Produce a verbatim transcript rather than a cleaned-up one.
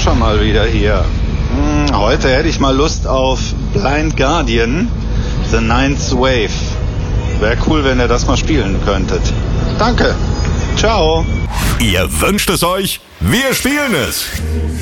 Forscher mal wieder hier. Hm, heute hätte ich mal Lust auf Blind Guardian, The Ninth Wave. Wäre cool, wenn ihr das mal spielen könntet. Danke. Ciao. Ihr wünscht es euch, wir spielen es.